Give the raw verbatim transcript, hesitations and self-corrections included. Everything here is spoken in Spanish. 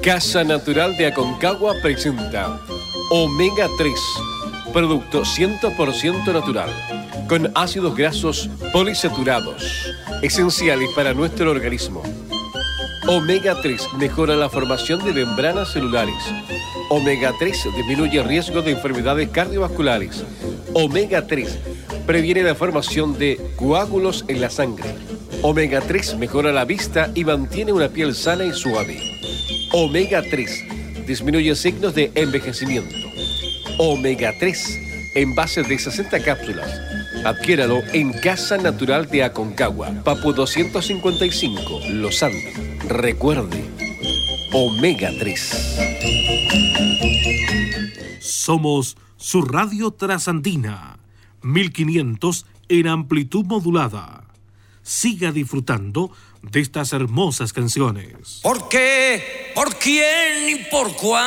Casa Natural de Aconcagua presenta Omega tres, producto cien por ciento natural, con ácidos grasos polisaturados, esenciales para nuestro organismo. Omega tres mejora la formación de membranas celulares. Omega tres disminuye el riesgo de enfermedades cardiovasculares. Omega tres previene la formación de coágulos en la sangre. Omega tres mejora la vista y mantiene una piel sana y suave. Omega tres disminuye signos de envejecimiento. Omega tres, envase de sesenta cápsulas. Adquiéralo en Casa Natural de Aconcagua, Papu doscientos cincuenta y cinco, Los Andes. Recuerde, Omega tres. Somos su radio trasandina, mil quinientos en amplitud modulada. Siga disfrutando de estas hermosas canciones. ¿Por qué? ¿Por quién y por cuándo?